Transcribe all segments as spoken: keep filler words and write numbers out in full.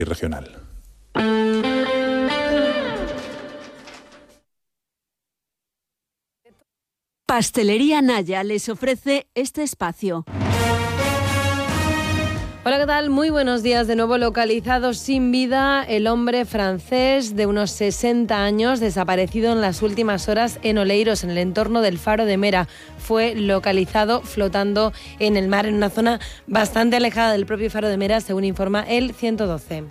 regional. Pastelería Naya les ofrece este espacio. Hola, ¿qué tal? Muy buenos días. De nuevo localizado sin vida el hombre francés de unos sesenta años desaparecido en las últimas horas en Oleiros, en el entorno del Faro de Mera. Fue localizado flotando en el mar en una zona bastante alejada del propio Faro de Mera, según informa el ciento doce.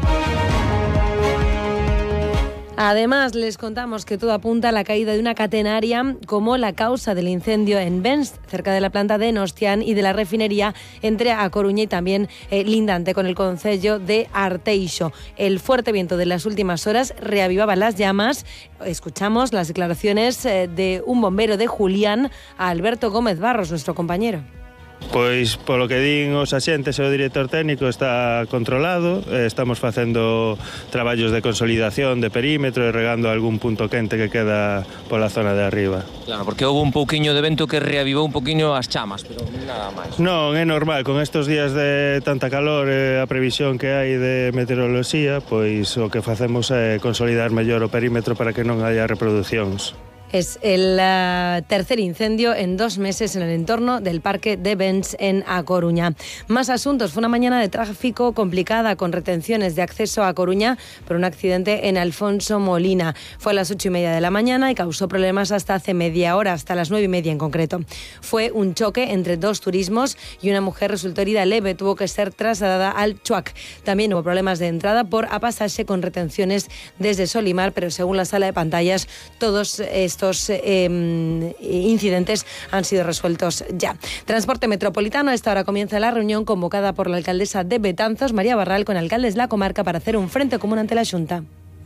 Además, les contamos que todo apunta a la caída de una catenaria como la causa del incendio en Bens, cerca de la planta de Nostian y de la refinería entre A Coruña y también eh, lindante con el concello de Arteixo. El fuerte viento de las últimas horas reavivaba las llamas. Escuchamos las declaraciones eh, de un bombero de Julián a Alberto Gómez Barros, nuestro compañero. Pois, polo que din os axentes e o director técnico, está controlado. Estamos facendo traballos de consolidación de perímetro e regando algún punto quente que queda pola zona de arriba. Claro, porque houve un pouquiño de vento que reavivou un pouquiño as chamas, pero nada máis. Non, é normal, con estes días de tanta calor e a previsión que hai de meteoroloxía, pois o que facemos é consolidar mellor o perímetro para que non haya reproduccións. Es el uh, tercer incendio en dos meses en el entorno del parque de Bens en A Coruña. Más asuntos. Fue una mañana de tráfico complicada con retenciones de acceso a Coruña por un accidente en Alfonso Molina. Fue a las ocho y media de la mañana y causó problemas hasta hace media hora, hasta las nueve y media en concreto. Fue un choque entre dos turismos y una mujer resultó herida leve. Tuvo que ser trasladada al Chuac. También hubo problemas de entrada por a pasaje con retenciones desde Solimar, pero según la sala de pantallas, todos estos Estos eh, incidentes han sido resueltos ya. Transporte metropolitano. A esta hora comienza la reunión convocada por la alcaldesa de Betanzos, María Barral, con alcaldes de la comarca para hacer un frente común ante la Xunta.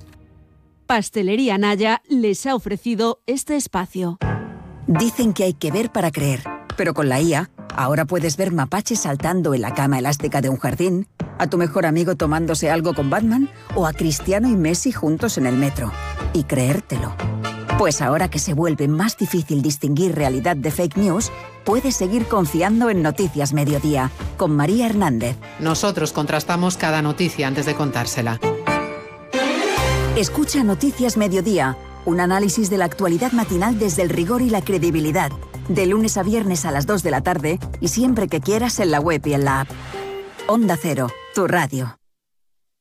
Pastelería Naya les ha ofrecido este espacio. Dicen que hay que ver para creer, pero con la I A, ahora puedes ver mapaches saltando en la cama elástica de un jardín, a tu mejor amigo tomándose algo con Batman o a Cristiano y Messi juntos en el metro. Y creértelo. Pues ahora que se vuelve más difícil distinguir realidad de fake news, puedes seguir confiando en Noticias Mediodía, con María Hernández. Nosotros contrastamos cada noticia antes de contársela. Escucha Noticias Mediodía, un análisis de la actualidad matinal desde el rigor y la credibilidad, de lunes a viernes a las dos de la tarde y siempre que quieras en la web y en la app. Onda Cero, tu radio.